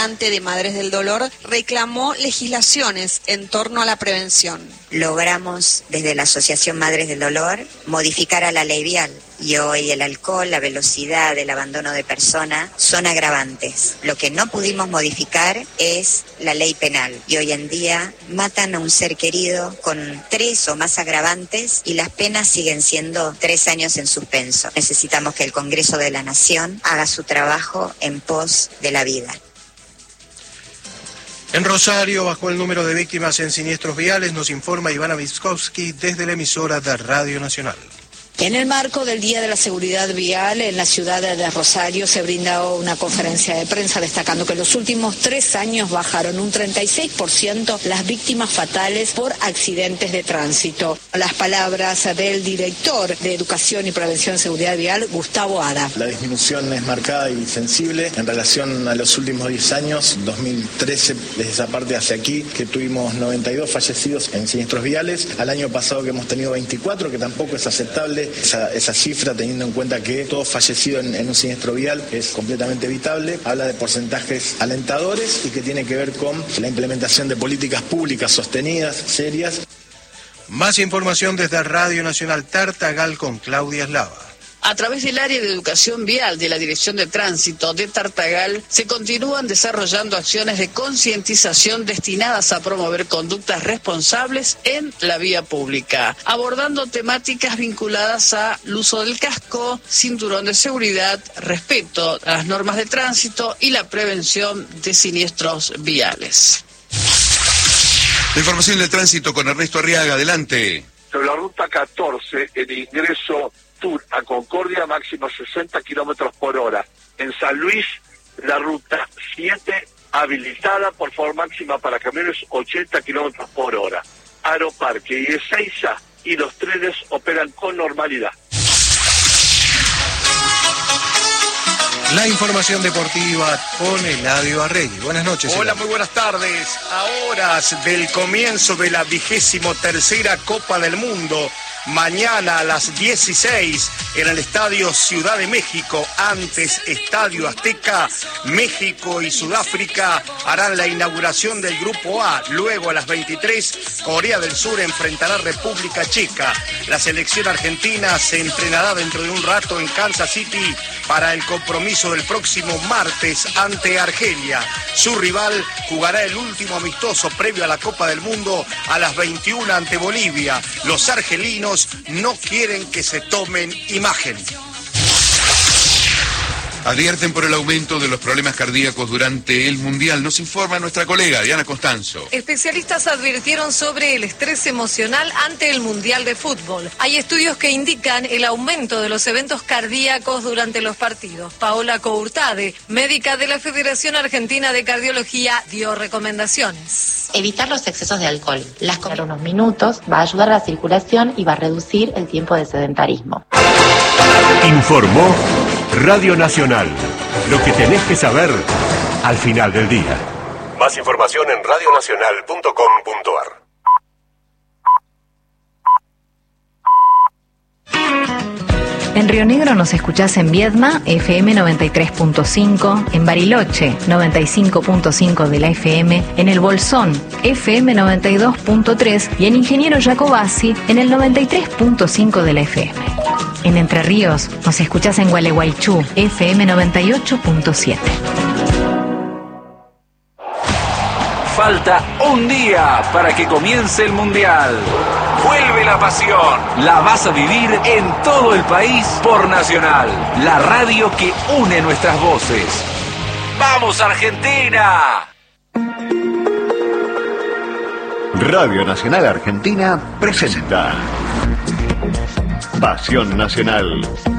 militante de Madres del Dolor, reclamó legislaciones en torno a la prevención. Logramos desde la Asociación Madres del Dolor modificar a la ley vial y hoy el alcohol, la velocidad, el abandono de persona son agravantes. Lo que no pudimos modificar es la ley penal y hoy en día matan a un ser querido con 3 o más agravantes y las penas siguen siendo 3 años en suspenso. Necesitamos que el Congreso de la Nación haga su trabajo en pos de la vida. En Rosario bajó el número de víctimas en siniestros viales, nos informa Ivana Wiskowski desde la emisora de Radio Nacional. En el marco del Día de la Seguridad Vial, en la ciudad de Rosario se brindó una conferencia de prensa destacando que en los últimos 3 años bajaron un 36% las víctimas fatales por accidentes de tránsito. Las palabras del director de Educación y Prevención de Seguridad Vial, Gustavo Ada. La disminución es marcada y sensible en relación a los últimos 10 años, 2013, desde esa parte hacia aquí, que tuvimos 92 fallecidos en siniestros viales. Al año pasado que hemos tenido 24, que tampoco es aceptable esa cifra, teniendo en cuenta que todo fallecido en un siniestro vial es completamente evitable. Habla de porcentajes alentadores y que tiene que ver con la implementación de políticas públicas sostenidas, serias. Más información desde Radio Nacional Tartagal con Claudia Eslava. A través del área de educación vial de la Dirección de Tránsito de Tartagal se continúan desarrollando acciones de concientización destinadas a promover conductas responsables en la vía pública, abordando temáticas vinculadas al uso del casco, cinturón de seguridad, respeto a las normas de tránsito y la prevención de siniestros viales. La información del tránsito con Ernesto Arriaga, adelante. Sobre la ruta 14, el ingreso Sur a Concordia, máximo 60 kilómetros por hora. En San Luis, la ruta 7 habilitada, por favor, máxima para camiones 80 kilómetros por hora. Aeroparque y Ezeiza y los trenes operan con normalidad. La información deportiva con Eladio Arregui. Buenas noches. Hola, Eladio. muy buenas tardes. A horas del comienzo de la 23ª Copa del Mundo, mañana a las 16 en el Estadio Ciudad de México, antes Estadio Azteca, México y Sudáfrica harán la inauguración del Grupo A. Luego a las 23, Corea del Sur enfrentará a República Checa. La selección argentina se entrenará dentro de un rato en Kansas City para el compromiso del próximo martes ante Argelia. Su rival jugará el último amistoso previo a la Copa del Mundo a las 21 ante Bolivia. Los argelinos no quieren que se tomen imagen. Advierten por el aumento de los problemas cardíacos durante el Mundial. Nos informa nuestra colega Diana Costanzo. Especialistas advirtieron sobre el estrés emocional ante el Mundial de Fútbol. Hay estudios que indican el aumento de los eventos cardíacos durante los partidos. Paola Courtade, médica de la Federación Argentina de Cardiología, dio recomendaciones. Evitar los excesos de alcohol. Caminar unos minutos va a ayudar a la circulación y va a reducir el tiempo de sedentarismo. Informó Radio Nacional. Lo que tenés que saber al final del día. Más información en radionacional.com.ar. En Río Negro nos escuchás en Viedma, FM 93.5, en Bariloche, 95.5 de la FM, en El Bolsón, FM 92.3 y en Ingeniero Jacobasi, en el 93.5 de la FM. En Entre Ríos nos escuchás en Gualeguaychú, FM 98.7. Falta un día para que comience el Mundial. Vuelve la pasión. La vas a vivir en todo el país por Nacional, la radio que une nuestras voces. ¡Vamos, Argentina! Radio Nacional Argentina presenta Pasión Nacional.